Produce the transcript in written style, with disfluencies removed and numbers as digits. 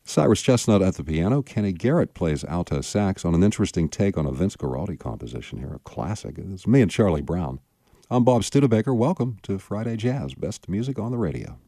Cyrus Chestnut at the piano. Kenny Garrett plays alto sax on an interesting take on a Vince Guaraldi composition here, a classic. It's me and Charlie Brown. I'm Bob Studebaker. Welcome to Friday Jazz, best music on the radio.